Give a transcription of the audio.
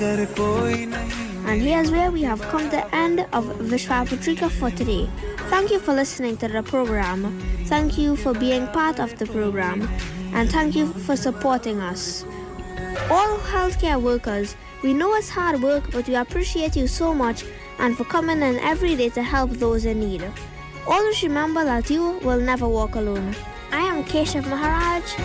And here's where we have come to the end of Vishwaputrika for today. Thank you for listening to the program. Thank you for being part of the program. And thank you for supporting us. All healthcare workers, we know it's hard work, but we appreciate you so much and for coming in every day to help those in need. Always remember that you will never walk alone. I am Keshav Maharaj.